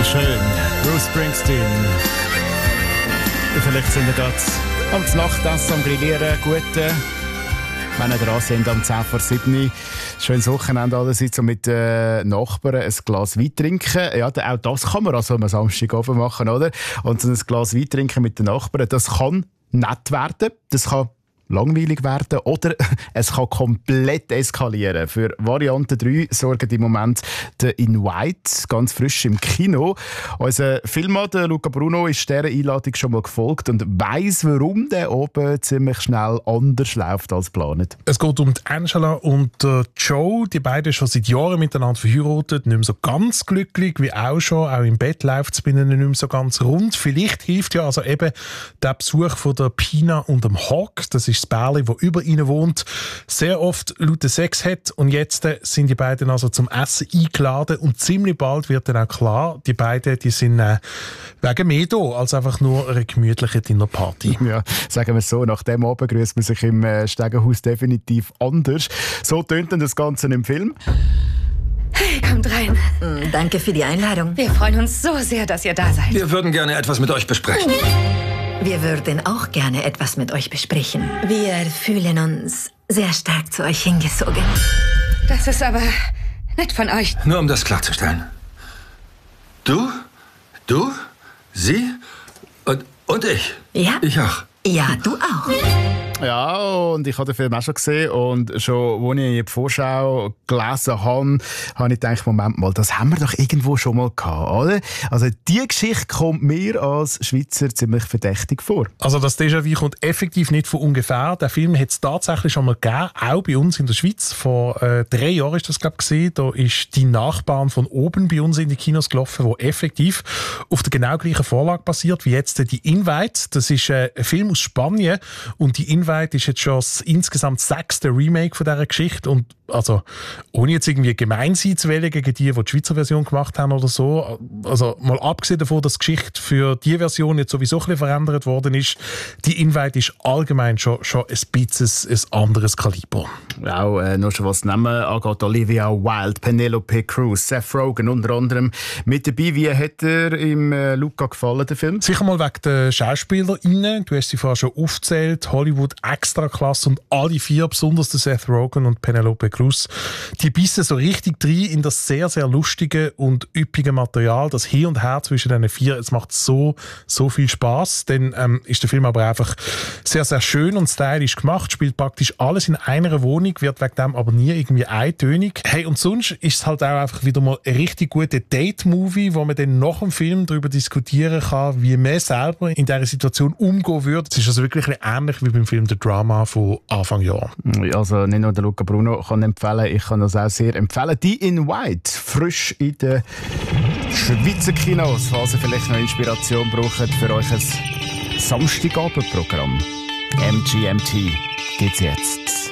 Schön, Bruce Springsteen. Vielleicht sind wir gerade am Nachtessen, am Grillieren. Guten, wenn ihr dran sind, am 10 vor 7. Schönes Wochenende allerseits, und mit Nachbarn ein Glas Wein trinken. Ja, auch das kann man also am Samstagabend machen, oder? Und so ein Glas Wein trinken mit den Nachbarn, das kann nett werden, das kann langweilig werden oder es kann komplett eskalieren. Für Variante 3 sorgt im Moment der In White, ganz frisch im Kino. Unser Filmmann, Luca Bruno, ist dieser Einladung schon mal gefolgt und weiss, warum der oben ziemlich schnell anders läuft als geplant. Es geht um Angela und Joe. Die beiden schon seit Jahren miteinander verheiratet, nicht mehr so ganz glücklich, wie auch schon. Auch im Bett läuft es bei ihnen nicht mehr so ganz rund. Vielleicht hilft ja also eben der Besuch von der Pina und dem Hawk. Das ist das Bärli, das über ihnen wohnt, sehr oft lauten Sex hat. Und jetzt sind die beiden also zum Essen eingeladen. Und ziemlich bald wird dann auch klar, die beiden die sind wegen mehr da als einfach nur eine gemütliche Dinnerparty. Ja, sagen wir es so, nach dem Abend grüßt man sich im Stegenhaus definitiv anders. So tönt dann das Ganze im Film. Hey, kommt rein. Danke für die Einladung. Wir freuen uns so sehr, dass ihr da seid. Wir würden gerne etwas mit euch besprechen. Wir würden auch gerne etwas mit euch besprechen. Wir fühlen uns sehr stark zu euch hingezogen. Das ist aber nett von euch. Nur um das klarzustellen. Du, sie und ich. Ja? Ich auch. Ja, du auch. Ja, und ich habe den Film auch schon gesehen und schon, als ich die Vorschau gelesen habe ich gedacht, Moment mal, das haben wir doch irgendwo schon mal gehabt, oder? Also die Geschichte kommt mir als Schweizer ziemlich verdächtig vor. Also das Déjà-vu kommt effektiv nicht von ungefähr. Der Film hat es tatsächlich schon mal gegeben, auch bei uns in der Schweiz. Vor 3 Jahren ist das, glaube ich, gewesen. Da ist «Die Nachbarn» von oben bei uns in die Kinos gelaufen, wo effektiv auf der genau gleichen Vorlage basiert wie jetzt «Die Invite». Das ist ein Film aus Spanien und «Die Invite» ist jetzt schon das insgesamt 6. Remake von dieser Geschichte. Und also, ohne jetzt irgendwie gemein sein zu wollen gegen die Schweizer Version gemacht haben oder so, also mal abgesehen davon, dass die Geschichte für die Version jetzt sowieso ein bisschen verändert worden ist, «Die Invite» ist allgemein schon ein bisschen ein anderes Kaliber. Auch noch schon was nehmen angeht, Olivia Wilde, Penelope Cruz, Seth Rogen unter anderem mit dabei. Wie hat er im Luca gefallen, der Film? Sicher mal wegen der SchauspielerInnen. Du hast sie vorher schon aufgezählt. Hollywood Extraklasse und alle 4, besonders der Seth Rogen und Penelope Cruz, die bissen so richtig rein in das sehr, sehr lustige und üppige Material. Das Hin und Her zwischen diesen 4, es macht so viel Spass. Dann ist der Film aber einfach sehr, sehr schön und stylisch gemacht, spielt praktisch alles in einer Wohnung, wird wegen dem aber nie irgendwie eintönig. Hey, und sonst ist es halt auch einfach wieder mal ein richtig guter Date-Movie, wo man dann nach dem Film darüber diskutieren kann, wie man selber in dieser Situation umgehen würde. Es ist also wirklich ähnlich wie beim Film «The Drama» von Anfang Jahr. Also nicht nur der Luca Bruno kann empfehlen, ich kann das auch sehr empfehlen. «Die In White», frisch in den Schweizer Kinos, falls ihr vielleicht noch Inspiration braucht für euch ein Samstagabendprogramm. MGMT geht's jetzt.